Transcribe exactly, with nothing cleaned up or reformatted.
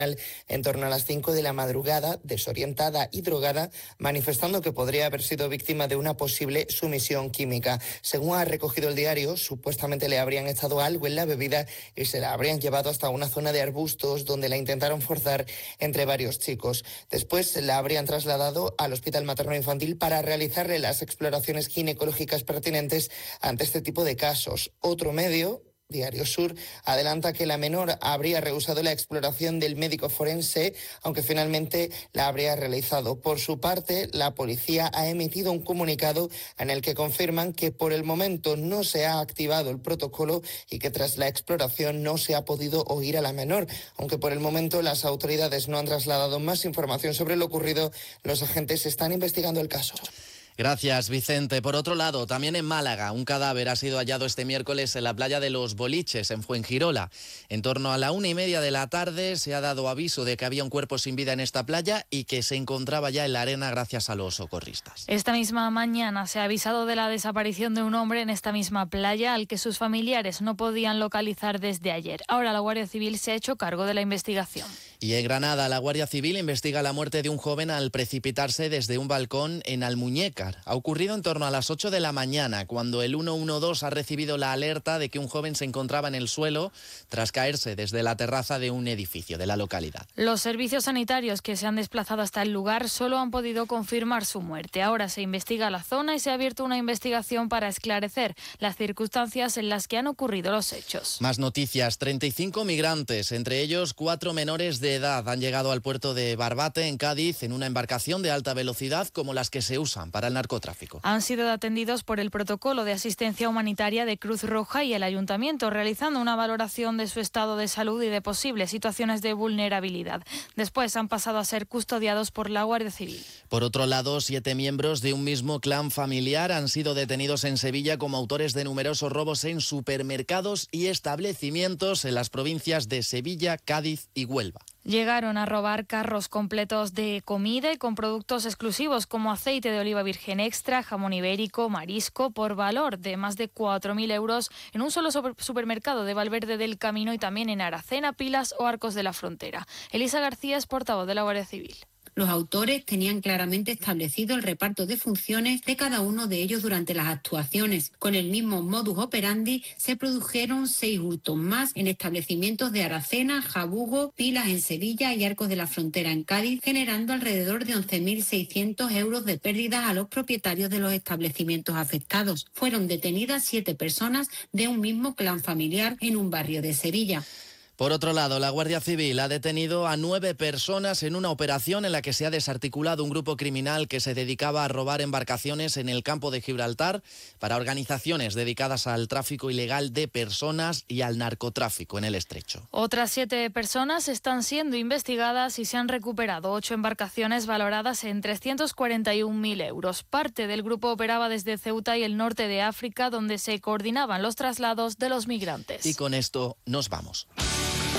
en torno a las cinco de la madrugada, desorientada y drogada, manifestando que podría haber sido víctima de una posible sumisión química. Según ha recogido el diario, supuestamente le habrían echado algo en la bebida y se la habrían llevado hasta una zona de arbustos donde la intentaron forzar entre varios chicos. Después la habrían trasladado al Hospital Materno Infantil para realizarle las exploraciones ginecológicas pertinentes ante este tipo de casos. Otro medio, Diario Sur, adelanta que la menor habría rehusado la exploración del médico forense, aunque finalmente la habría realizado. Por su parte, la policía ha emitido un comunicado en el que confirman que por el momento no se ha activado el protocolo y que tras la exploración no se ha podido oír a la menor. Aunque por el momento las autoridades no han trasladado más información sobre lo ocurrido, los agentes están investigando el caso. Gracias, Vicente. Por otro lado, también en Málaga, un cadáver ha sido hallado este miércoles en la playa de Los Boliches, en Fuengirola. En torno a la una y media de la tarde se ha dado aviso de que había un cuerpo sin vida en esta playa y que se encontraba ya en la arena gracias a los socorristas. Esta misma mañana se ha avisado de la desaparición de un hombre en esta misma playa al que sus familiares no podían localizar desde ayer. Ahora la Guardia Civil se ha hecho cargo de la investigación. Y en Granada, la Guardia Civil investiga la muerte de un joven al precipitarse desde un balcón en Almuñécar. Ha ocurrido en torno a las ocho de la mañana, cuando el uno uno dos ha recibido la alerta de que un joven se encontraba en el suelo tras caerse desde la terraza de un edificio de la localidad. Los servicios sanitarios que se han desplazado hasta el lugar solo han podido confirmar su muerte. Ahora se investiga la zona y se ha abierto una investigación para esclarecer las circunstancias en las que han ocurrido los hechos. Más noticias. treinta y cinco migrantes, entre ellos cuatro menores de edad, han llegado al puerto de Barbate, en Cádiz, en una embarcación de alta velocidad como las que se usan para el narcotráfico. Han sido atendidos por el protocolo de asistencia humanitaria de Cruz Roja y el Ayuntamiento, realizando una valoración de su estado de salud y de posibles situaciones de vulnerabilidad. Después han pasado a ser custodiados por la Guardia Civil. Por otro lado, siete miembros de un mismo clan familiar han sido detenidos en Sevilla como autores de numerosos robos en supermercados y establecimientos en las provincias de Sevilla, Cádiz y Huelva. Llegaron a robar carros completos de comida y con productos exclusivos como aceite de oliva virgen extra, jamón ibérico, marisco, por valor de más de cuatro mil euros en un solo supermercado de Valverde del Camino y también en Aracena, Pilas o Arcos de la Frontera. Elisa García es portavoz de la Guardia Civil. Los autores tenían claramente establecido el reparto de funciones de cada uno de ellos durante las actuaciones. Con el mismo modus operandi se produjeron seis hurtos más en establecimientos de Aracena, Jabugo, Pilas en Sevilla y Arcos de la Frontera en Cádiz, generando alrededor de once mil seiscientos euros de pérdidas a los propietarios de los establecimientos afectados. Fueron detenidas siete personas de un mismo clan familiar en un barrio de Sevilla. Por otro lado, la Guardia Civil ha detenido a nueve personas en una operación en la que se ha desarticulado un grupo criminal que se dedicaba a robar embarcaciones en el campo de Gibraltar para organizaciones dedicadas al tráfico ilegal de personas y al narcotráfico en el estrecho. Otras siete personas están siendo investigadas y se han recuperado ocho embarcaciones valoradas en trescientos cuarenta y un mil euros. Parte del grupo operaba desde Ceuta y el norte de África, donde se coordinaban los traslados de los migrantes. Y con esto nos vamos.